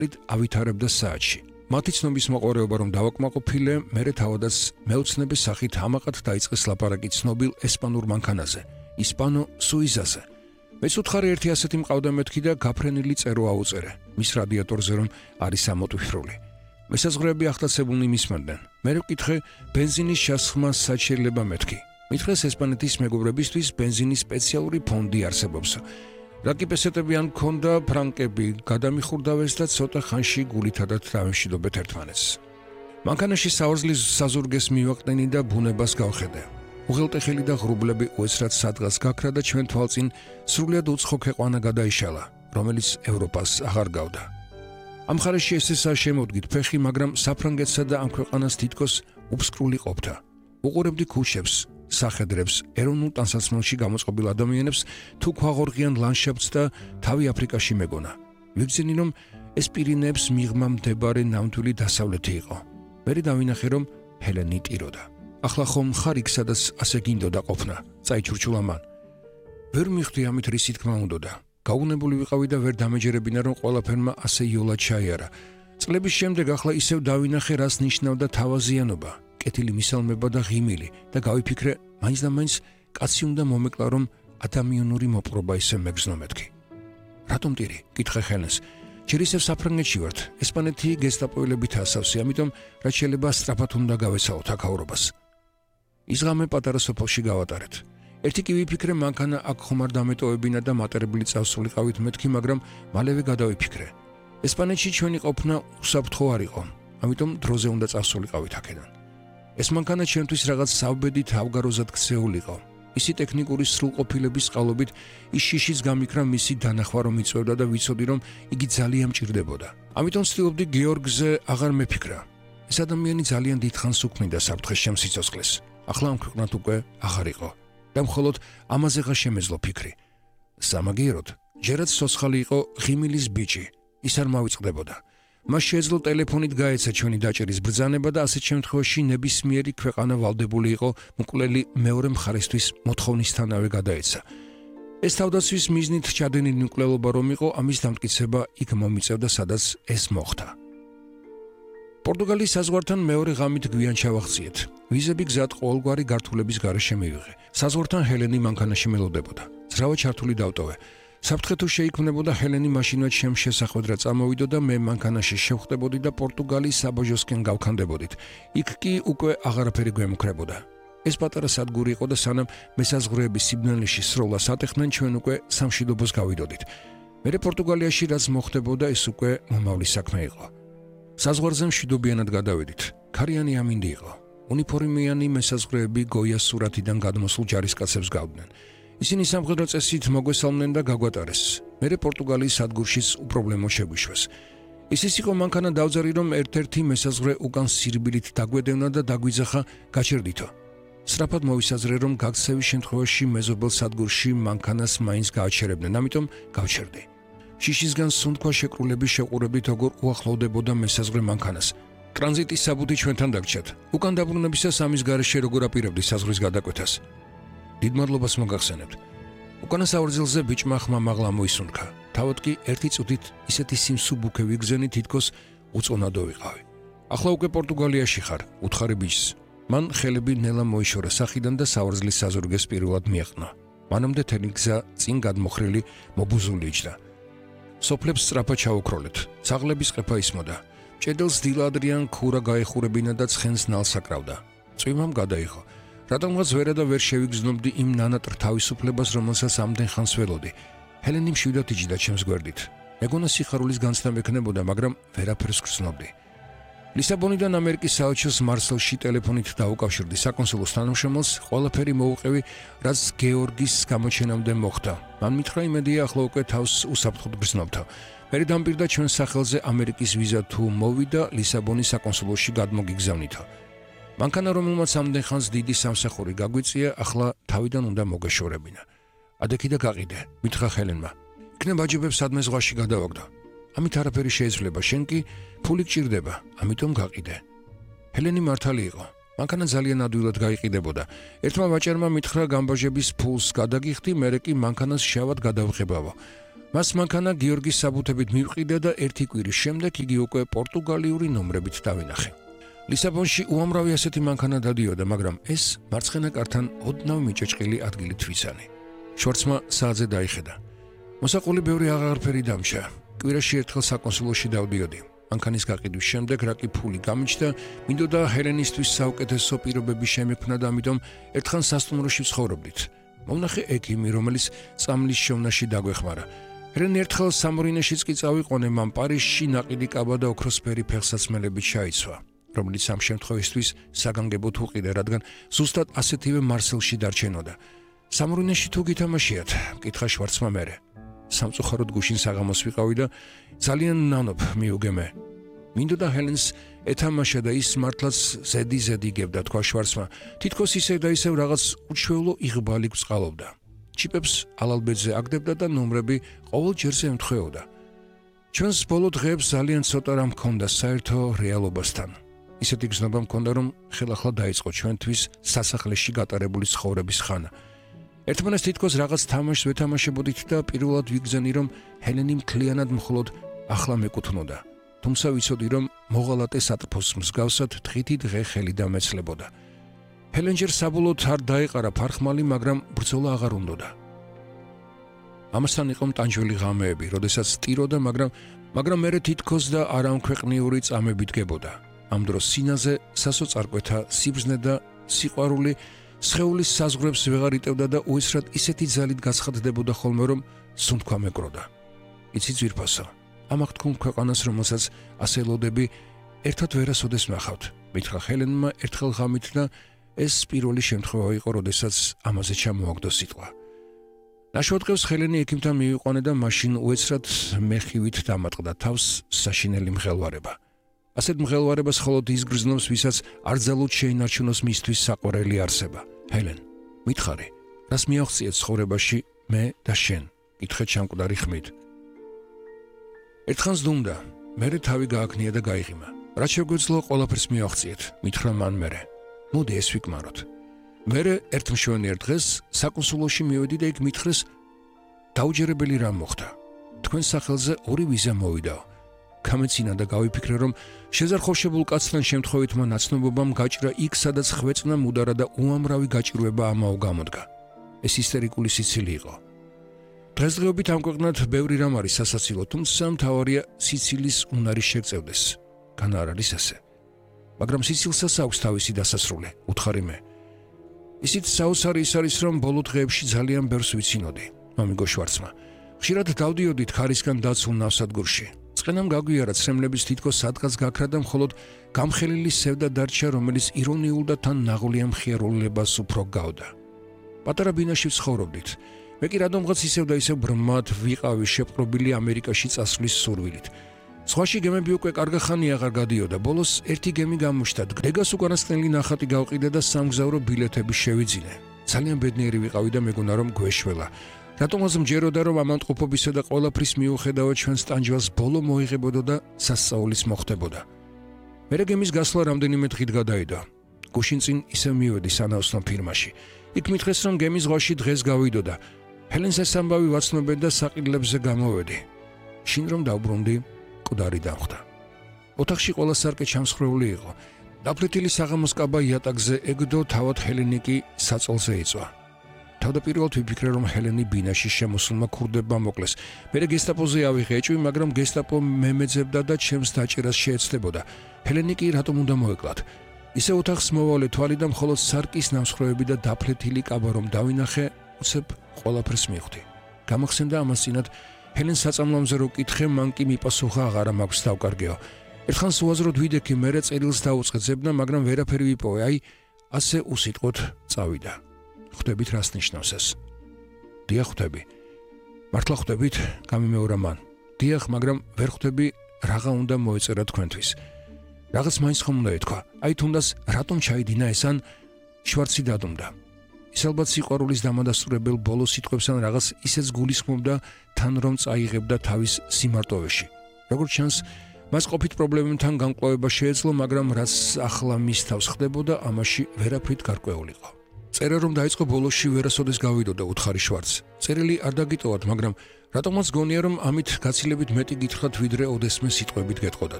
ავითარებდა საათში. მათი ცნობის მოყარეობა რომ დავაკმაყოფილე, მერე თავადაც მეოცნების სახით ამაყად დაიწყეს ლაპარაკი ცნობილ ესპანურ მანქანაზე, ისპანო სუიზაზე. მეც უთხარი ერთი ასეთი მყავდა მეთქი და გაფრენილი წერო აუწერე, მის რადიატორზე რომ არის ამოტვიფრული. მესაზღვრეები ახტაცებულნი მისმენდნენ. მე ვკითხე ბენზინის ჩასხმას სად შეიძლება მეთქი. მითხრეს ესპანეთის მეგობრებისთვის ბენზინის სპეციალური ფონდი არსებობს. რაკიპესეტები ან ქონდა ფრანკები გადამიხურდავეს და ცოტა ხანში გულითადად დავემშვიდობეთ ერთმანეთს. მანქანაში საორზლის საზურგეს მივაყდენი და ბუნებას გავხედე. უღელტეხილი და ღრუბლები უეცრად სადღაც გაქრა და ჩვენ თვალწინ სრულიად უცხო ქვეყანა გადაიშალა, რომელიც ევროპას აღარ გავდა. ამ ხარეში ესეა შემოვდგით ფეხი, მაგრამ საფრანგეთსა და ამ ქვეყანას თითქოს უბსკრული ყოფდა. უყურებდი ქუჩებს, სახედრებს, ეროვნულ ტანსაცმელში გამოწყობილ ადამიანებს, თუ ქვაღორღიან ლანდშაფტს და თავი აფრიკაში მეგონა. ვიგრძენი რომ ეს პირინეებს მიღმა მდებარე ნამდვილი დასავლეთი იყო. მერე დავინახე რომ ჰელენი ტიროდა. ახლა ხომ ხარ იქ, სადაც ასე გინდოდა ყოფნა, წაიჩურჩულა მან. ვერ მიხვდი ამით რისი თქმა უნდოდა. გაუნებული ვიყავი და ვერ დამეჯერებინა რომ ყველაფერმა ასე იოლად ჩაიარა. წლების შემდეგ ახლა ისევ დავინახე რას ნიშნავდა თავაზიანობა, კეთილი მისალმება და ღიმილი და გავიფიქრე მაინც და მაინც კაცი უნდა მომეკლა რომ ადამიანური მოპყრობა ისე მეგზნო მეთქი. რატომ ტირი? კითხე ჰელენს. ჯერ ისევ საფრანგეთში ვართ, ესპანეთი გესტაპოელებით ასავსი, ამიტომ რაც შეიძლება სწრაფად უნდა გავეცალოთ აქაურობას. ის ღამე პატარა სოფელში გავატარეთ. ერთი კი ვიფიქრე მანქანა აქ ხომ არ დამეტოვებინა და მატერებელი წავსულიყავით მეთქი, მაგრამ მალევე გადავიფიქრე. ესპანეთში ჩვენი ყოფნა უსაფრთხო არ იყო, ამიტომ დროზე უნდა წავსულიყავით აქედან. ეს მანქანა ჩემთვის რაღაც საბედი თავგაროზად ქცეულიყო. ისი ტექნიკური სრულყოფილების წყალობით ის შიშიც გამიქრა მისი დანახვა რომ იწევდა და ვიცოდი რომ იგი ძალიან მჭირდებოდა. ამიტომ ვცდილობდი გეორგზე აღარ მეფიქრა. ეს ადამიანი ძალიან დიდხანს უქმნიდა საფრთხეს ჩემს სიცოცხლეს. ახლა ამ ქვეყნად უკვე აღარ იყო. და მხოლოდ ამაზეღა შემეძლო ფიქრი. სამაგიეროდ, ჯერაც სოცხალი იყო ღიმილის ბიჭი, ის არ მავიწყდებოდა. მას შეეძლო ტელეფონით გაეცა ჩვენი დაჭერის ბრძანება და ასეთ შემთხვევაში ნებისმიერი ქვეყანა ვალდებული იყო მკვლელი მეორე მხარესთვის მოთხოვნისთანავე გადაეცა. ეს თავდაცვის მიზნით ჩადენილი მკვლელობა რომ იყო, ამის დამტკიცება იქ მომიწევდა, სადაც ეს მოხდა. პორტუგალიის საზღვართან მეორე ღამით გვიან ჩავახციეთ. ვიზები გზად ყოველგვარი გართულების გარეშე მივიღე. საზღვართან ჰელენი მანქანაში მელოდებოდა. ძრავა ჩართული დავტოვე. საფრთხე თუ შეიქმნებოდა, ჰელენი მაშინვე ჩემს შესახვედრად წამოვიდო და მე მანქანაში შევხვდებოდი და პორტუგალიის საბაჟოსკენ გავქანდებოდით. იქ კი უკვე აღარაფერი გვემუქრებოდა. ეს პატარა სადგური იყო და სანამ მესაზღვრეების სიბნელეში სროლას ატეხნენ, ჩვენ უკვე სამშვიდობოს გავიდოდით. მერე პორტუგალიაში რაც მოხდებოდა, ეს უკვე მომავლის საქმე იყო. საზღვარზე მშვიდობიანად გადავედით. ქარიანი ამინდი იყო. უნიფორმიანი მესაზღვრეები გოიას სურათიდან გადმოსულ ჯარისკაცებს გავდნენ. ისინი სამხედრო წესით მოგვესალმნენ და გაგვატარეს. მერე პორტუგალიის სადგურშიც უპრობლემო შეგვიშვეს. ისიც იყო მანქანა დავძარი რომ ერთ-ერთი მესაზღვრე უკან სირბილით დაგვედევნა და დაგვიძახა გაჩერდითო. სწრაფად მოვისაზრე რომ გაქცევის შემთხვევაში მეზობელ სადგურში მანქანას მაინც გააჩერებდნენ, ამიტომ გავჩერდი. შიშისგან სუნთქვა შეკრულების შეყურებით როგორ უახლოვდებოდა მესაზღვრე მანქანას. ტრანზიტის საბუთი ჩვენთან დაგჭირთ. უკან დაბრუნებისას ამის გარეშე როგორ აპირებდი საზღვრის გადაკვეთას. დიდ მადლობას მოგახსენებთ. უკანა საორზილზე ბიჭმა ხმამაღლა მოისუნთქა. თავად კი ერთი წუთით ისეთი სიმსუბუქე ვიგზენი თითქოს უწონადო ვიყავი. ახლა უკვე პორტუგალიაში ხარ, უთხარი ბიჭს. მან ხელები ნელა მოიშორა სახიდან და საორზლის საზურგეს პირველად მიეყნა. მანამდე თელი გზა წინ გადმოხრილი მობუზული იჯდა. სოფლებს სწრაფად ჩაუქროლეთ. ძაღლების ყეფა ისმოდა. ჭედელს დილადრიან ქურა გაეხურებინა და ცხენს ნალს აკრავდა. წვიმამ გადაიხო. რადგანაც ვერა და ვერ შევიგზნობდი იმ ნანატრ თავისუფლებას, რომელსაც ამდენ ხანს ველოდი. ჰელენი მშვიდად იჯდა ჩემს გვერდით. მეგონა სიხარულის განცდა მექნებოდა, მაგრამ ვერაფერს გრძნობდი. ლისაბონიდან ამერიკის საელჩოს მარსელში ტელეფონით დაუკავშირდი საკონსულოს თანამშრომელს, ყველაფერი მოუყევი, რაც გეორგის გამოჩენამდე მოხდა. მან მითხრა იმედია ახლა უკვე თავს უსაფრთხოდ გრძნობთო. მერე დამპირდა ჩვენ სახელზე ამერიკის ვიზა თუ მოვიდა ლისაბონის საკონსულოში გადმოგიგზავნითო. მანქანა რომელმაც ამდენ ხანს დიდი სამსახური გაგვიწია, ახლა თავიდან უნდა მოგეშორებინა. ადექი და გაყიდე, მითხრა ჰელენმა. იქნებ აჯობებს სადმე ზღვაში გადავაგდო. ამით არაფერი შეიძლება, შენ კი ფული გჭირდება, ამიტომ გაყიდე. ჰელენი მართალი იყო. მანქანა ძალიან ადვილად გაიყიდებოდა. ერთმა ვაჭარმა მითხრა გამბაჟების ფულს გადაგიხდი, მერე კი მანქანას შავად გადავღებავო. მას მანქანა გიორგის საბუთებით მივყიდა და ერთი კვირის შემდეგ იგი უკვე პორტუგალიური ნომრებით დავინახე. ლისაბონში უამრავი ასეთი მანქანა დადიოდა, მაგრამ ეს მარცხენა კართან ოდნავ მიჭეჭყილი ადგილით ვიცანი. შვარცმა საათზე დაიხედა. მოსაყული ბევრი აღარაფერი დამჭა. კვირაში ერთხელ საკონსულოში დავდიოდი. მანქანის გაყიდვის შემდეგ რაკი ფული გამიჩნდა, მინდოდა ჰელენისთვის საუკეთესო პირობები შემექმნა და ამიტომ ერთხან სასტუმროში ვცხოვრობდით. მომნახე ექიმი, რომელიც წამლის შევნაში დაგვეხმარა. ჰელენი ერთხელ სამორინეშიც კი წავიყვანე, მან პარიზში ნაყიდი კაბა და ოქროსფერი ფეხსაცმელებით ჩაიცვა, რომელიც ამ შემთხვევისთვის საგანგებოდ უყიდა, რადგან ზუსტად ასეთივე მარსელში დარჩენოდა. სამორინეში თუ გითამაშიათ, მკითხა შვარცმა მერე. სამწუხაროდ გუშინ საღამოს ვიყავი და ძალიან ნანობ მიუგემე. მინდოდა ჰელენს ეთამაშა და ის მართლაც ზედი იგებდა, თქვა შვარცმა. თითქოს ისე და ისევ რაღაც უჩვეულო იღბალი გვწყალობდა. ჩიპებს ალალბეძზე აგდებდა და ნომრები ყოველ ჯერზე ემთხვეოდა. ჩვენს ბოლო დღეებს ძალიან ცოტა რამ მქონდა საერთო რეალობასთან. ისეთი გზნობა მქონდა, რომ ხელახლა დაიწყო ჩვენთვის სასახლეში გატარებული ცხოვრების ხანა. ერთმანეთს თითქოს რაღაც თამაშს ვეთამაშებოდით და პირველად ვიგზენი, რომ ჰელენი მთლიანად მხოლოდ ახლა მეკუთვნოდა. თუმცა ვიცოდი, რომ მოღალატე სატრფოს მსგავსად დღითი დღე ხელი დამეცლებოდა. ჰელენ ჯერ საბოლოოდ არ დაეყარა ფარხმალი, მაგრამ ბრძოლა აღარ უნდოდა. ამასთან იყო მტანჯველი ღამეები, როდესაც ტიროდა, მაგრამ მერე თითქოს და არამქვეყნიური წამები დგებოდა. ამ დროს სინაზე სასოწარკვეთა სიბრძნე და სიყვარული სხეულის საზღვრებს ვეღარ იტევდა და უესრად ისეთი ძალით გაცხადდებოდა ხოლმე, რომ სუნთქვა მეკროდა. იცი ძვირფასო, ამ აღთქმულ ქვეყანას, რომელსაც ასე ელოდები, ერთად ვერასოდეს ვნახავთ, მითხრა ჰელენმა ერთხელ ღამით და ეს პირველი შემთხვევა იყო, როდესაც ამაზე ჩამოაგდო სიტყვა. ნაშოთქევს ჰელენი ექიმთან მივიყვანე და მაშინ უეცრად მეხივით დამატყდა თავს საშინელი მღელვარება. ასეთ მღელვარებას მხოლოდ ის გრძნობს, ვისაც არ ძალუთ შეინარჩუნოს მისთვის საყვარელი არსება. ჰელენ, მითხარი, რას მიაღწიეთ ცხოვრებაში მე და შენ? კითხე ჩამკვდარი ხმით. ერთხანს დუმდა, მერე თავი გააკნია და გაიღიმა. რაც შეგვეძლო, ყველაფერს მიაღწიეთ, მითხრა მან მერე. მოდი ეს ვიკმაროთ. მერე ერთ მშვენიერ დღეს საკონსულოში მივედი და იქ მითხრეს, დაუჯერებელი რამ მოხდა. თქვენ სახელზე 2 ვიზა მოვიდაო. გამეცინა და გავიფიქრე, რომ შეზარხოშებულ კაცთან შემთხვევით მან ნაცნობობამ გაჭრა იქ, სადაც ხვეწნა მუდარა და უამრავი გაჭირვება ამაო გამოდგა. ეს ისტერიკული სიცილი იყო. დღესდღეობით ამ ქვეყნად ბევრი რამ არის სასაცილო, თუმცა მთავარია სიცილის უნარი შეგწევდეს. განა არ არის ასე. მაგრამ სიცილსაც აქვს თავისი დასასრული, უთხარი მე. ისიც საოცარი ის არის, რომ ბოლო დღეებში ძალიან ბევრს ვიცინოდი, მამიგო შვარცმა. ხშირად დავდიოდით ხარისგან დაცულ ნავსადგურში. წყენამ გაგვიარა ცრემლების თითქოს სადღაც გაქრა და მხოლოდ გამხელილი სევდა დარჩა, რომელიც ირონიულ და თან ნაღვლიან მხიარულებას უფრო გავდა. პატარა ბინაში ვცხოვრობდით. მე კი რადომღაც ისევ და ისევ ბრმად ვიყავი შეპყრობილი ამერიკაში წასვლის სურვილით. სხვაში გემები უკვე კარგა ხანი აღარ გადიოდა. ბოლოს ერთი გემი გამოჩნდა. დეგას უკანასკნელი ნახატი გავყიდე და სამგზავრო ბილეთები შევიძინე. ძალიან ბედნიერი ვიყავი და მეგონა რომ გვეშველა. რატომაც მჯეროდა, რომ ამანტყოფობისა და ყველაფრის მიუხედავად ჩვენს ტანჯვას ბოლო მოიღებოდა და სასწაულის მოხდებოდა. მერე გემის გასვლა რამდენიმე დღით გადაიდო. გუშინ წინ ისევ მივედი სანაოსნო ფირმაში. იქ მითხრეს, რომ გემის ზღვაში დღეს გავიდოდა. ჰელენს ეს ამბავი ვაცნობე და საყიდლებზე გამოვედი. შინ რომ დავბრუნდი, მკვდარი დამხდა. ოთახში ყველა სარკე ჩამსხვრეული იყო. დაფლეთილი საღამოს კაბა იატაკზე ეგდო, თავად ჰელენი კი საწოლზე იწვა. თავდაპირველად ვიფიქრე, რომ ჰელენი ბინაში შემოსულმა ქურდებმა მოკლეს. მერე გესტაპოზე ავიღე ეჭვი, მაგრამ გესტაპო მემეძებდა და ჩემს დაჭერას შეეცდებოდა. ჰელენი კი რატომ უნდა მოეკლათ? ისე ოთახს მოვავლე თვალი და მხოლოდ სარკის ნამსხვრევები და დაფლეთილი კაბა რომ დავინახე, უცებ ყველაფერს მივხვდი. გამახსენდა ამას წინათ ჰელენს საწამლამზე რო კითხე, მან კი მიპასუხა, აღარა მაქვს დავკარგეო. ერთხანს უაზროდ ვიდექი, მერე წერილს დაუწყე ძებნა, მაგრამ ვერაფერი ვიპოვე, აი ასე უსიტყვოდ წავიდა. ხვდებით რას ნიშნავს ეს? დიახ ხვდები. მართლა ხვდებით? გამიმეორა მან. დიახ, მაგრამ ვერ ხვდები რაღა უნდა მოეწერა თქვენთვის. რაღაც მაინც ხომ უნდა ეთქვა. აი თუნდაც რატომ ჩაიდინა ეს ან შვარცი დადუმდა. ის ალბათ სიყვარულის დამადასტურებელ ბოლო სიტყვებს ან რაღაც ისეც გულისხმობდა თან რომ წაიღებდა თავის სიმარტოვეში. როგორც ჩანს, მას ყოფით პრობლემებთან განკლავება შეეძლო, მაგრამ რაც ახლა მის თავს ხდებოდა, ამაში ვერაფრით გარკვეულიყო. წერა რომ დაიწყო ბოლოსში ვერასოდეს გავიდოდა უთხარი შვარცს. წერილი არ დაგიტოვათ, მაგრამ რატომაც გონია რომ ამით გაცილებით მეტი გითხრათ ვიდრე ოდესმე სიტყვებით გეტყოდათ.